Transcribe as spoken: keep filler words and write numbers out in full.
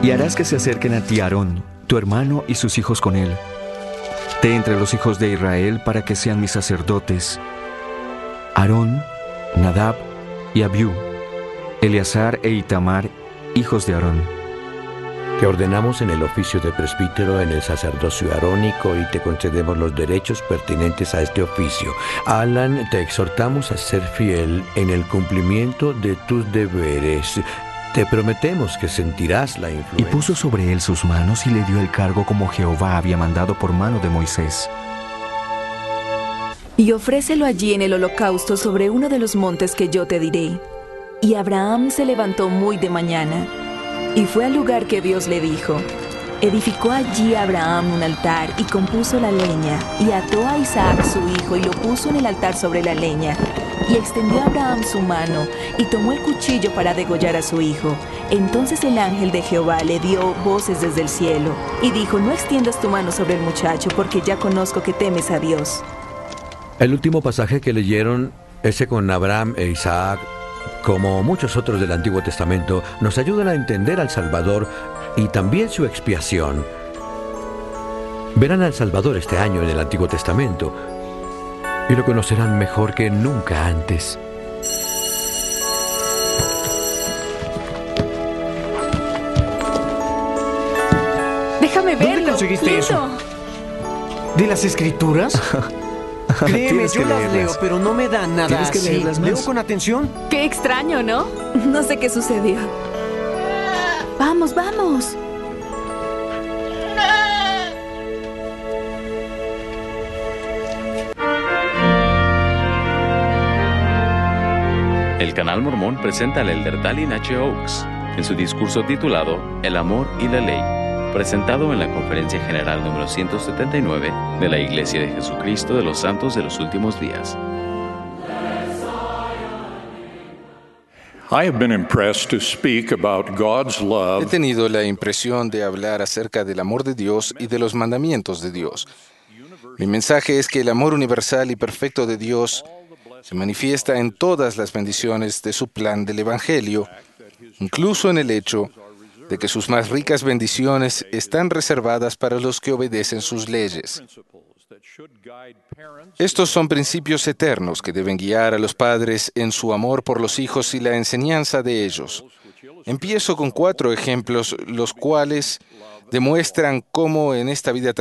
Y harás que se acerquen a ti Aarón, tu hermano y sus hijos con él, de entre los hijos de Israel, para que sean mis sacerdotes: Aarón, Nadab y Abiú, Eleazar e Itamar, hijos de Aarón. Te ordenamos en el oficio de presbítero en el sacerdocio arónico y te concedemos los derechos pertinentes a este oficio. Alan, te exhortamos a ser fiel en el cumplimiento de tus deberes. Te prometemos que sentirás la influencia. Y puso sobre él sus manos y le dio el cargo como Jehová había mandado por mano de Moisés. Y ofrécelo allí en el holocausto sobre uno de los montes que yo te diré. Y Abraham se levantó muy de mañana, y fue al lugar que Dios le dijo. Edificó allí Abraham un altar, y compuso la leña, y ató a Isaac su hijo, y lo puso en el altar sobre la leña. Y extendió Abraham su mano, y tomó el cuchillo para degollar a su hijo. Entonces el ángel de Jehová le dio voces desde el cielo, y dijo: no extiendas tu mano sobre el muchacho, porque ya conozco que temes a Dios. El último pasaje que leyeron, ese con Abraham e Isaac, como muchos otros del Antiguo Testamento, nos ayudan a entender al Salvador y también su expiación. Verán al Salvador este año en el Antiguo Testamento y lo conocerán mejor que nunca antes. Déjame verlo. ¿Dónde conseguiste Leo. eso? ¿De las escrituras? Créeme, Tienes yo que las leerlas. leo, pero no me da nada Tienes que así. leerlas más. Leo con atención. Qué extraño, ¿no? No sé qué sucedió. Vamos, vamos. El Canal Mormón presenta al elder Dallin H. Oaks en su discurso titulado El amor y la ley, presentado en la Conferencia General número ciento setenta y nueve de la Iglesia de Jesucristo de los Santos de los Últimos Días. I have been impressed to speak about God's He love tenido la impresión de hablar acerca del amor de Dios y de los mandamientos de Dios. Mi mensaje es que el amor universal y perfecto de Dios se manifiesta en todas las bendiciones de su plan del Evangelio, incluso en el hecho de que sus más ricas bendiciones están reservadas para los que obedecen sus leyes. Estos son principios eternos que deben guiar a los padres en su amor por los hijos y la enseñanza de ellos. Empiezo con cuatro ejemplos, los cuales demuestran cómo en esta vida